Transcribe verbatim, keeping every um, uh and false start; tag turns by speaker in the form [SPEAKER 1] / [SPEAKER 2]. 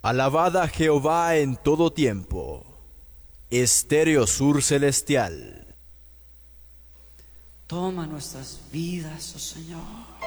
[SPEAKER 1] Alabad a Jehová en todo tiempo. Estéreo Sur Celestial.
[SPEAKER 2] Toma nuestras vidas, oh Señor.